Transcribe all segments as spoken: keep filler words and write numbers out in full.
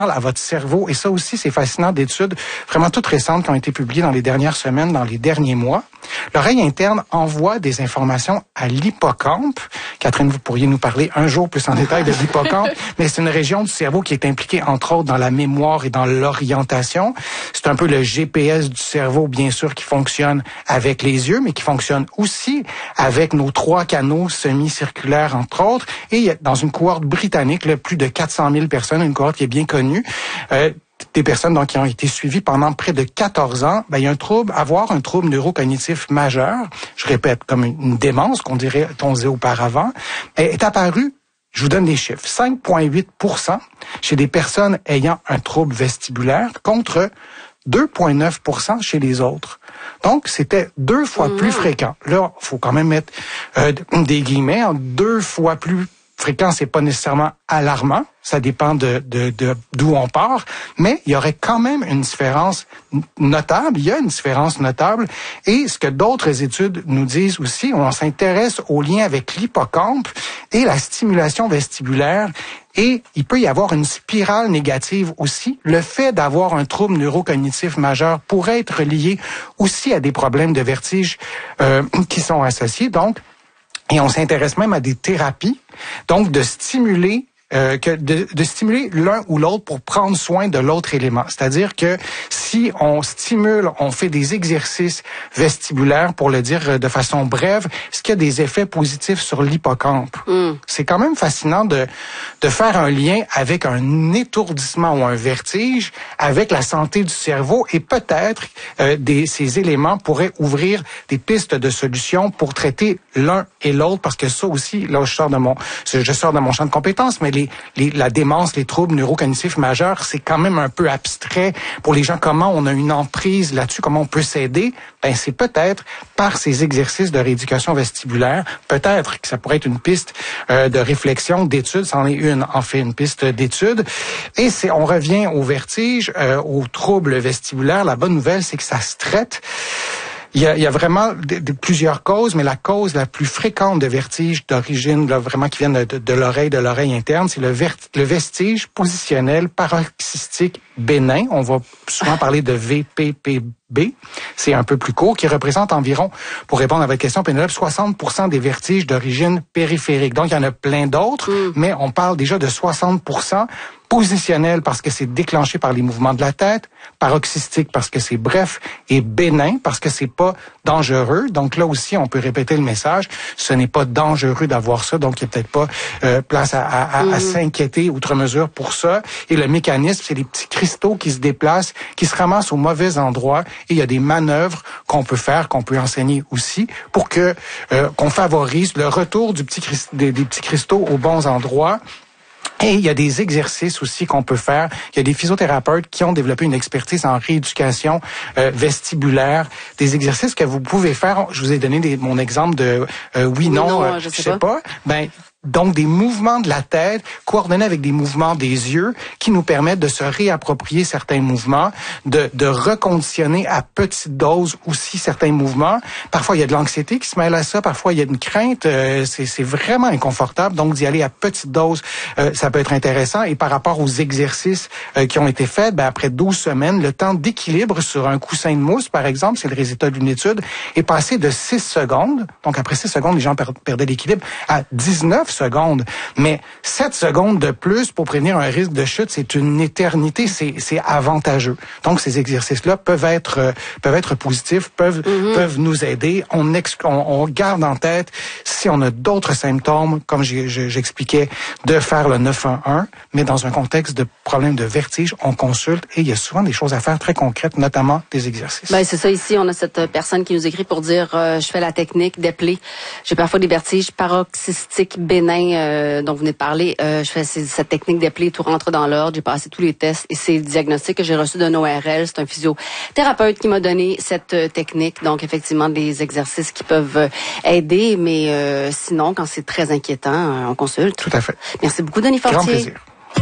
à votre cerveau. Et ça aussi, c'est fascinant d'études vraiment toutes récentes qui ont été publiées dans les dernières semaines, dans les derniers mois. L'oreille interne envoie des informations à l'hippocampe. Catherine, vous pourriez nous parler un jour plus en détail de l'hippocampe, mais c'est une région du cerveau qui est impliquée, entre autres, dans la mémoire et dans l'orientation. C'est un peu le G P S du cerveau, bien sûr, qui fonctionne avec les yeux, mais qui fonctionne aussi avec nos trois canaux semi-circulaires, entre autres. Et dans une cohorte britannique, là, plus de quatre cent mille personnes, une cohorte qui est bien connue, Euh, des personnes donc qui ont été suivies pendant près de quatorze ans, ben il y a un trouble, avoir un trouble neurocognitif majeur, je répète, comme une, une démence qu'on dirait, on disait auparavant, est apparu. Je vous donne des chiffres. cinq virgule huit pour cent chez des personnes ayant un trouble vestibulaire contre deux virgule neuf pour cent chez les autres. Donc, c'était deux fois mmh. plus fréquent. Là, il faut quand même mettre euh, des guillemets. Deux fois plus fréquent, c'est pas nécessairement alarmant. Ça dépend de, de, de d'où on part, mais il y aurait quand même une différence notable. Il y a une différence notable. Et ce que d'autres études nous disent aussi, on s'intéresse au lien avec l'hippocampe et la stimulation vestibulaire. Et il peut y avoir une spirale négative aussi. Le fait d'avoir un trouble neurocognitif majeur pourrait être lié aussi à des problèmes de vertige euh, qui sont associés. Donc, et on s'intéresse même à des thérapies, donc de stimuler Euh, que de, de stimuler l'un ou l'autre pour prendre soin de l'autre élément. C'est-à-dire que si on stimule, on fait des exercices vestibulaires, pour le dire de façon brève, est-ce qu'il y a des effets positifs sur l'hippocampe? Mm. C'est quand même fascinant de, de faire un lien avec un étourdissement ou un vertige, avec la santé du cerveau, et peut-être euh, des, ces éléments pourraient ouvrir des pistes de solutions pour traiter l'un et l'autre, parce que ça aussi, là, je sors de mon, je sors de mon champ de compétences, mais les Les, les, la démence, les troubles neurocognitifs majeurs, c'est quand même un peu abstrait pour les gens. Comment on a une emprise là-dessus, comment on peut s'aider? Ben, c'est peut-être par ces exercices de rééducation vestibulaire, peut-être que ça pourrait être une piste euh, de réflexion, d'étude, c'en est une, en fait, une piste d'étude. Et c'est, on revient au vertige, euh, aux troubles vestibulaires. La bonne nouvelle, c'est que ça se traite. Il y a, il y a vraiment de, de, plusieurs causes, mais la cause la plus fréquente de vertige d'origine, là, vraiment qui vient de, de, de l'oreille, de l'oreille interne, c'est le, vert, le vestige positionnel paroxystique bénin. On va souvent parler de V P P B. C'est un peu plus court, qui représente environ, pour répondre à votre question, Pénélope, soixante pour cent des vertiges d'origine périphérique. Donc, il y en a plein d'autres, mm. mais on parle déjà de soixante pour cent positionnel parce que c'est déclenché par les mouvements de la tête, paroxystique parce que c'est bref, et bénin parce que c'est pas dangereux. Donc là aussi, on peut répéter le message, ce n'est pas dangereux d'avoir ça, donc il n'y a peut-être pas euh, place à, à, à, mmh. à s'inquiéter outre mesure pour ça. Et le mécanisme, c'est des petits cristaux qui se déplacent, qui se ramassent au mauvais endroit, et il y a des manœuvres qu'on peut faire, qu'on peut enseigner aussi, pour que euh, qu'on favorise le retour du petit, des, des petits cristaux aux bons endroits. Et il y a des exercices aussi qu'on peut faire. Il y a des physiothérapeutes qui ont développé une expertise en rééducation euh, vestibulaire. Des exercices que vous pouvez faire. Je vous ai donné des, mon exemple de euh, oui, non, non euh, je sais, je sais pas. pas. Ben, donc, des mouvements de la tête coordonnés avec des mouvements des yeux qui nous permettent de se réapproprier certains mouvements, de, de reconditionner à petite dose aussi certains mouvements. Parfois, il y a de l'anxiété qui se mêle à ça. Parfois, il y a une crainte. Euh, c'est, c'est vraiment inconfortable. Donc, d'y aller à petite dose, euh, ça peut être intéressant. Et par rapport aux exercices euh, qui ont été faits, ben, après douze semaines, le temps d'équilibre sur un coussin de mousse, par exemple, c'est le résultat d'une étude, est passé de six secondes. Donc, après six secondes, les gens per- perdaient l'équilibre à dix-neuf secondes. Mais sept secondes de plus pour prévenir un risque de chute, c'est une éternité, c'est, c'est avantageux. Donc, ces exercices-là peuvent être, euh, peuvent être positifs, peuvent, mm-hmm. peuvent nous aider. On, ex- on, on garde en tête, si on a d'autres symptômes, comme j'ai, j'expliquais, de faire le neuf un un, mais dans un contexte de problème de vertige, on consulte et il y a souvent des choses à faire très concrètes, notamment des exercices. Ben, c'est ça ici, on a cette personne qui nous écrit pour dire, euh, je fais la technique d'appeler. J'ai parfois des vertiges paroxystiques bénins, euh, dont vous venez de parler. Euh, je fais ces, cette technique d'appeler, tout rentre dans l'ordre. J'ai passé tous les tests et c'est le diagnostic que j'ai reçu d'un O R L. C'est un physiothérapeute qui m'a donné cette euh, technique. Donc, effectivement, des exercices qui peuvent euh, aider, mais euh, sinon, quand c'est très inquiétant, euh, on consulte. Tout à fait. Merci beaucoup, Denis Fortier. Grand plaisir.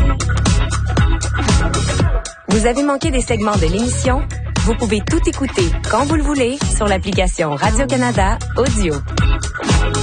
Vous avez manqué des segments de l'émission? Vous pouvez tout écouter quand vous le voulez sur l'application Radio-Canada Audio.